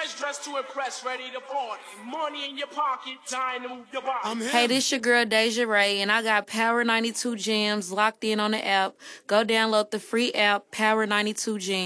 Fresh dressed to impress, ready to party. Money in your pocket, time to move your body. Hey, this your girl Deja Ray, and I got Power 92 Jams locked in on the app. Go download the free app, Power 92 Jams.